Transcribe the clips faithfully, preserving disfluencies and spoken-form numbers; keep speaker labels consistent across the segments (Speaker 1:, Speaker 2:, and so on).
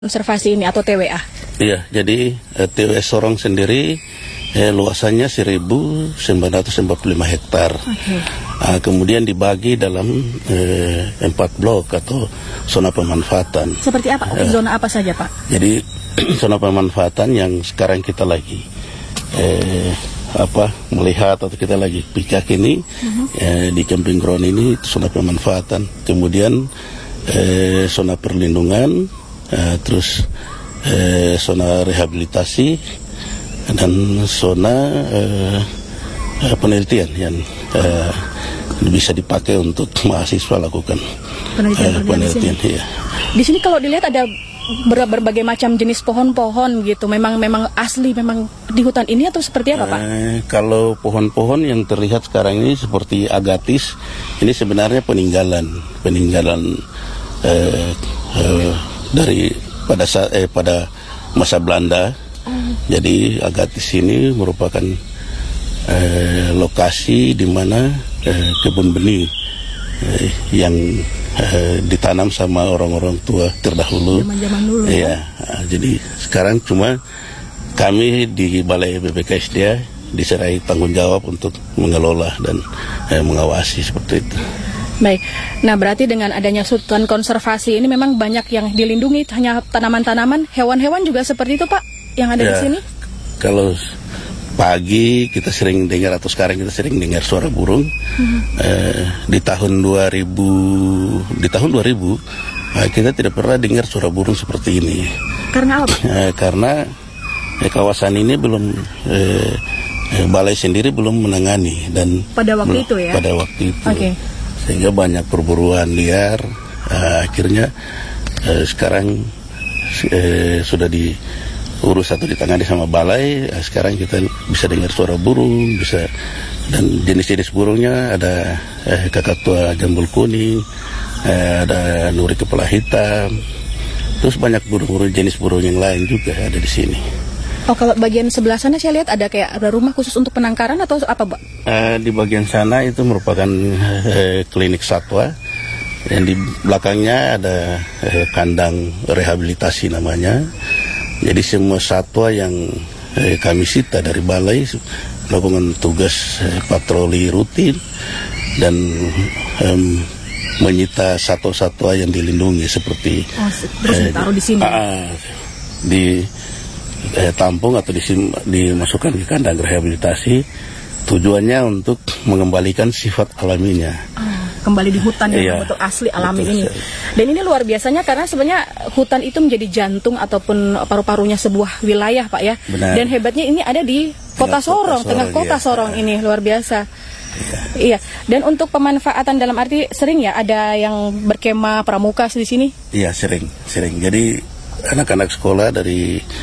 Speaker 1: konservasi ini atau T W A?
Speaker 2: Iya, jadi eh, T W A Sorong sendiri eh, luasannya seribu sembilan ratus empat puluh lima hektar. Okay. Uh, kemudian dibagi dalam eh, empat blok atau zona pemanfaatan.
Speaker 1: Seperti apa? Uh, zona apa saja, Pak?
Speaker 2: Jadi zona pemanfaatan yang sekarang kita lagi eh, apa melihat atau kita lagi pijak ini uh-huh. eh, di camping ground ini zona pemanfaatan. Kemudian eh, zona perlindungan. Uh, terus uh, zona rehabilitasi dan zona uh, uh, penelitian yang uh, bisa dipakai untuk mahasiswa lakukan penelitian. Uh, penelitian di, iya.
Speaker 1: Di sini kalau dilihat ada ber berbagai macam jenis pohon-pohon gitu. Memang memang asli memang di hutan ini atau seperti apa, Pak?
Speaker 2: Uh, kalau pohon-pohon yang terlihat sekarang ini seperti agatis, ini sebenarnya peninggalan peninggalan. Uh, uh, dari pada saat eh pada masa Belanda. Oh. Jadi agatis ini merupakan eh, lokasi di mana eh, kebun benih eh, yang eh, ditanam sama orang-orang tua terdahulu.
Speaker 1: Zaman-zaman dulu.
Speaker 2: Iya, nah, jadi sekarang cuma kami di Balai B P K S D A diserai tanggung jawab untuk mengelola dan eh, mengawasi seperti itu.
Speaker 1: Baik, nah berarti dengan adanya hutan konservasi ini memang banyak yang dilindungi, hanya tanaman-tanaman, hewan-hewan juga seperti itu, Pak, yang ada
Speaker 2: ya,
Speaker 1: di sini?
Speaker 2: Kalau pagi kita sering dengar atau sekarang kita sering dengar suara burung, hmm. eh, di tahun dua ribu, di tahun dua ribu eh, kita tidak pernah dengar suara burung seperti ini.
Speaker 1: Karena apa?
Speaker 2: Eh, karena eh, kawasan ini belum eh, eh, balai sendiri belum menangani dan
Speaker 1: pada waktu
Speaker 2: belum,
Speaker 1: itu ya.
Speaker 2: Pada waktu itu.
Speaker 1: Okay.
Speaker 2: Sehingga banyak perburuan liar, uh, akhirnya uh, sekarang uh, sudah diurus atau ditangani sama balai. Uh, sekarang kita bisa dengar suara burung, bisa, dan jenis-jenis burungnya ada uh, kakatua jambul kuning, uh, ada nuri kepala hitam, terus banyak burung-burung jenis burung yang lain juga ada di sini.
Speaker 1: Oh, kalau bagian sebelah sana saya lihat ada kayak ada rumah khusus untuk penangkaran atau apa, Pak?
Speaker 2: Uh, di bagian sana itu merupakan uh, klinik satwa, dan di belakangnya ada uh, kandang rehabilitasi namanya. Jadi semua satwa yang uh, kami sita dari balai melakukan tugas uh, patroli rutin dan um, menyita satwa-satwa yang dilindungi seperti
Speaker 1: oh, terus uh, ditaruh di sini.
Speaker 2: Uh, di Eh, tampung atau disim, dimasukkan ke kandang rehabilitasi, tujuannya untuk mengembalikan sifat alaminya.
Speaker 1: Oh, kembali di hutan yang iya, betul asli alami betul, ini. Saya. Dan ini luar biasanya karena sebenarnya hutan itu menjadi jantung ataupun paru-parunya sebuah wilayah, Pak ya.
Speaker 2: Benar.
Speaker 1: Dan hebatnya ini ada di kota Sorong, tengah kota iya. Sorong ini luar biasa. Iya. Iya. Dan untuk pemanfaatan dalam arti sering ya ada yang berkemah pramuka di sini? Iya,
Speaker 2: sering, sering. Jadi anak-anak sekolah dari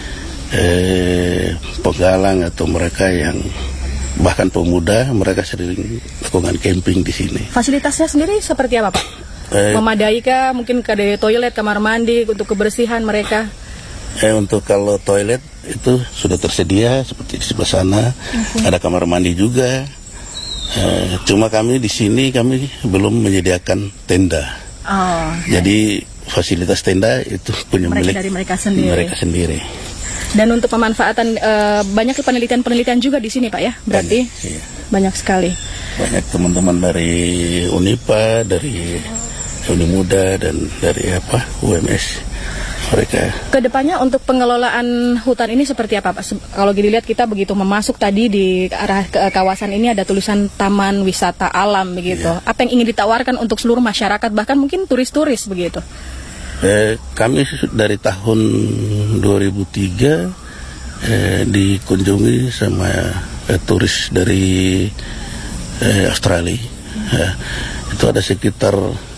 Speaker 2: Eh, penggalang atau mereka yang bahkan pemuda, mereka sering lakukan camping di sini.
Speaker 1: Fasilitasnya sendiri seperti apa, Pak? Eh, Memadai kah? Mungkin ke dari toilet, kamar mandi untuk kebersihan mereka?
Speaker 2: Eh, untuk kalau toilet itu sudah tersedia seperti di sebelah sana. Okay. Ada kamar mandi juga. Eh, cuma kami di sini kami belum menyediakan tenda. Oh, jadi fasilitas tenda itu punya
Speaker 1: mereka
Speaker 2: milik
Speaker 1: dari mereka sendiri.
Speaker 2: Mereka sendiri.
Speaker 1: Dan untuk pemanfaatan e, banyak penelitian-penelitian juga di sini, Pak ya, berarti banyak, iya. banyak sekali.
Speaker 2: Banyak teman-teman dari Unipa, dari Unimuda dan dari apa U M S mereka.
Speaker 1: Kedepannya untuk pengelolaan hutan ini seperti apa, Pak? Kalau dilihat kita begitu memasuk tadi di arah ke kawasan ini ada tulisan Taman Wisata Alam begitu. Iya. Apa yang ingin ditawarkan untuk seluruh masyarakat bahkan mungkin turis-turis begitu?
Speaker 2: Eh, kami dari tahun dua ribu tiga eh, dikunjungi sama eh, turis dari eh, Australia. Eh, itu ada sekitar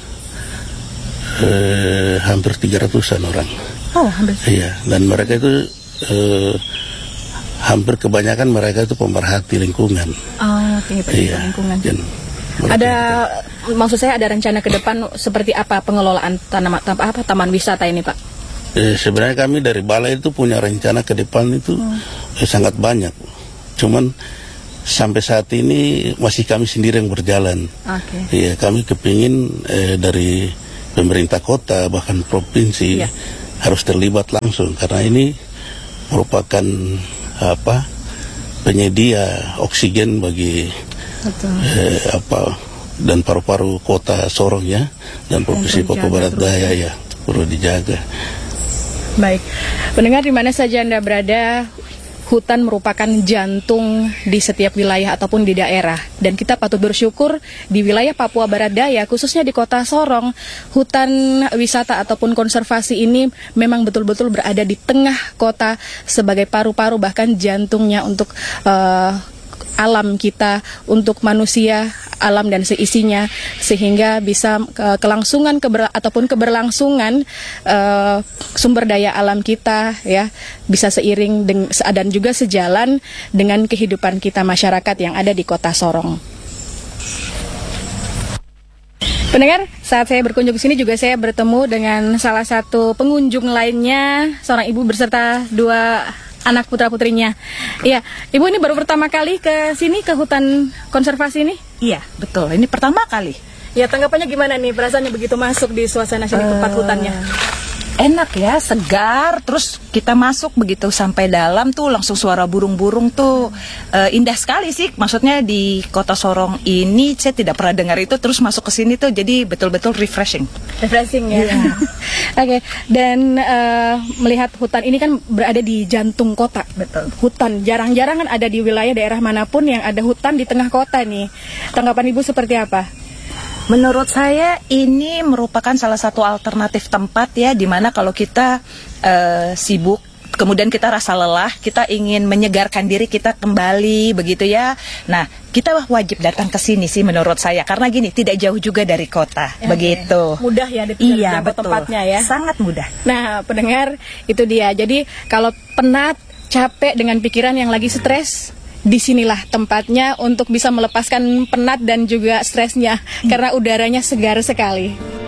Speaker 2: eh, hampir tiga ratusan orang.
Speaker 1: Oh, hampir.
Speaker 2: Iya, dan mereka itu eh, hampir kebanyakan mereka itu pemerhati lingkungan.
Speaker 1: Oh, oke, okay,
Speaker 2: iya,
Speaker 1: lingkungan.
Speaker 2: Dan
Speaker 1: ada, maksud saya ada rencana ke depan seperti apa pengelolaan tanaman apa taman wisata ini, Pak?
Speaker 2: Eh, sebenarnya kami dari balai itu punya rencana ke depan itu hmm. eh, sangat banyak. Cuman sampai saat ini masih kami sendiri yang berjalan. Okay. Iya, kami kepingin eh, dari pemerintah kota bahkan provinsi. Yeah. harus terlibat langsung karena ini merupakan apa penyedia oksigen bagi eh, apa dan paru-paru kota Sorong ya dan provinsi Papua Barat Daya ya perlu dijaga.
Speaker 1: Baik, pendengar di mana saja Anda berada, hutan merupakan jantung di setiap wilayah ataupun di daerah. Dan kita patut bersyukur di wilayah Papua Barat Daya, khususnya di kota Sorong, hutan wisata ataupun konservasi ini memang betul-betul berada di tengah kota sebagai paru-paru bahkan jantungnya untuk uh, alam kita, untuk manusia, alam dan seisinya, sehingga bisa uh, kelangsungan keber ataupun keberlangsungan uh, sumber daya alam kita ya bisa seiring dan juga sejalan dengan kehidupan kita masyarakat yang ada di kota Sorong. Pendengar, saat saya berkunjung ke sini juga saya bertemu dengan salah satu pengunjung lainnya, seorang ibu berserta dua anak putra-putrinya. Iya, Ibu ini baru pertama kali ke sini, ke hutan konservasi ini?
Speaker 3: Iya, betul. Ini pertama kali.
Speaker 1: Ya, tanggapannya gimana nih perasaannya begitu masuk di suasana sini, uh, tempat hutannya?
Speaker 3: Enak ya, segar. Terus kita masuk begitu sampai dalam tuh langsung suara burung-burung tuh uh, indah sekali sih. Maksudnya di kota Sorong ini saya tidak pernah dengar itu. Terus masuk ke sini tuh jadi betul-betul refreshing.
Speaker 1: Refreshing ya. Yeah. Oke, okay. Dan uh, melihat hutan ini kan berada di jantung kota.
Speaker 3: Betul.
Speaker 1: Hutan jarang-jarang kan ada di wilayah daerah manapun yang ada hutan di tengah kota nih. Tanggapan Ibu seperti apa?
Speaker 3: Menurut saya ini merupakan salah satu alternatif tempat ya, dimana kalau kita uh, sibuk, kemudian kita rasa lelah, kita ingin menyegarkan diri kita kembali begitu ya. Nah, kita wajib datang ke sini sih menurut saya, karena gini tidak jauh juga dari kota, ya, begitu.
Speaker 1: Mudah ya di
Speaker 3: iya, betul.
Speaker 1: Tempatnya ya.
Speaker 3: Sangat mudah.
Speaker 1: Nah, pendengar itu dia. Jadi kalau penat, capek dengan pikiran yang lagi stres, disinilah tempatnya untuk bisa melepaskan penat dan juga stresnya karena udaranya segar sekali.